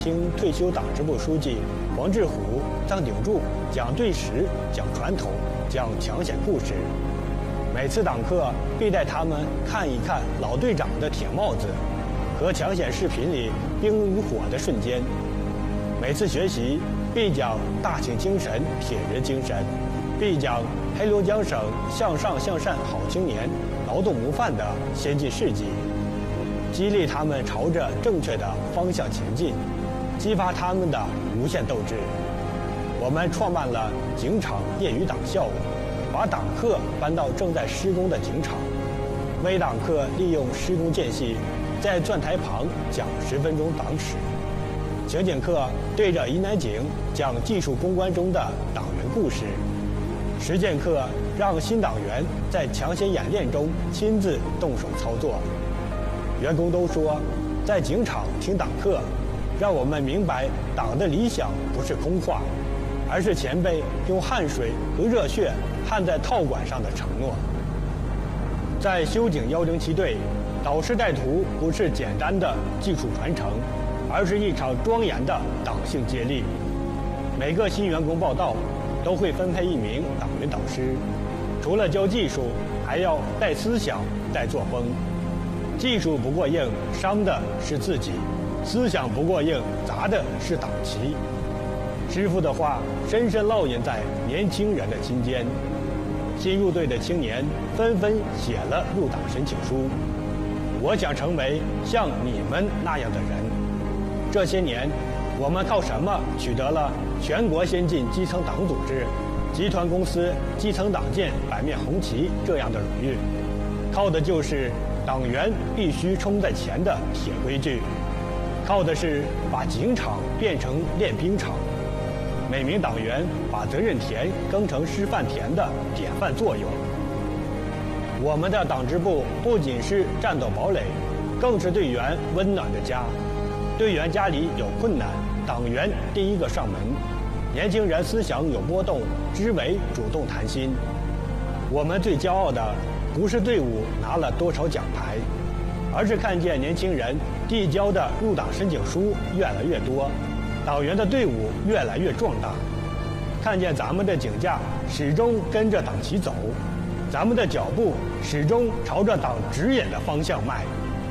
听退休党支部书记黄志虎、张鼎柱讲队史、讲传统、讲抢险故事。每次党课必带他们看一看老队长的铁帽子和抢险视频里冰与火的瞬间。每次学习必讲大庆精神、铁人精神，必讲黑龙江省向上向善好青年、劳动模范的先进事迹，激励他们朝着正确的方向前进，激发他们的无限斗志。我们创办了警场业余党校，把党课搬到正在施工的警场。微党课利用施工间隙，在钻台旁讲10分钟党史。情景课对着疑难井讲技术攻关中的党员故事。实践课让新党员在抢险演练中亲自动手操作。员工都说，在警场听党课，让我们明白党的理想不是空话，而是前辈用汗水和热血焊在套管上的承诺。在修警107队，导师带徒不是简单的技术传承，而是一场庄严的党性接力。每个新员工报到，都会分配1名党员导师，除了教技术，还要带思想、带作风。技术不过硬，伤的是自己；思想不过硬，砸的是党旗。师傅的话深深烙印在年轻人的心间。新入队的青年纷纷写了入党申请书。我想成为像你们那样的人。这些年，我们靠什么取得了全国先进基层党组织、集团公司基层党建百面红旗这样的荣誉？靠的就是党员必须冲在前的铁规矩，靠的是把警场变成练兵场，每名党员把责任田耕成示范田的典范作用。我们的党支部不仅是战斗堡垒，更是队员温暖的家。队员家里有困难，党员第一个上门。年轻人思想有波动，支委主动谈心。我们最骄傲的不是队伍拿了多少奖牌，而是看见年轻人递交的入党申请书越来越多，党员的队伍越来越壮大。看见咱们的警架始终跟着党旗走，咱们的脚步始终朝着党指引的方向迈。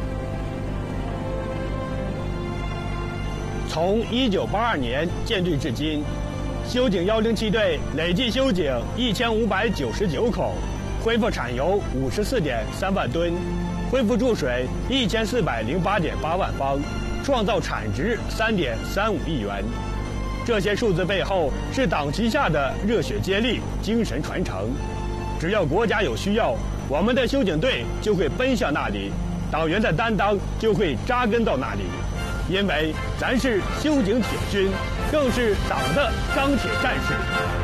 从1982年建队至今，修警107队累计修警1599口，恢复产油54.3万吨，恢复注水1408.8万方，创造产值3.35亿元。这些数字背后是党旗下的热血接力、精神传承。只要国家有需要，我们的修警队就会奔向那里，党员的担当就会扎根到那里。因为咱是修警铁军，更是党的钢铁战士。